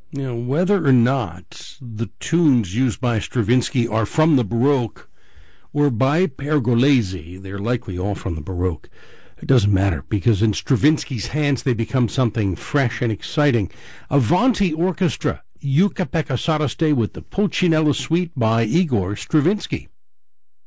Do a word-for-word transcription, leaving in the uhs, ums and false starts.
You know, whether or not the tunes used by Stravinsky are from the Baroque or by Pergolesi, they're likely all from the Baroque. It doesn't matter, because in Stravinsky's hands they become something fresh and exciting. Avanti Orchestra, Yuca Pecca Saraste with the Pulcinella Suite by Igor Stravinsky.